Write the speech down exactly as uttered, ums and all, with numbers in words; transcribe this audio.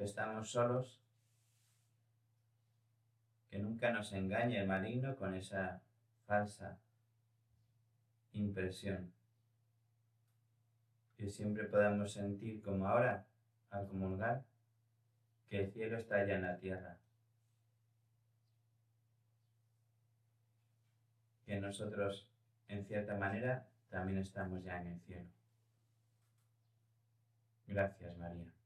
estamos solos, que nunca nos engañe el maligno con esa falsa impresión. Que siempre podamos sentir, como ahora, al comulgar, que el cielo está ya en la tierra. Que nosotros, en cierta manera, también estamos ya en el cielo. Gracias, María.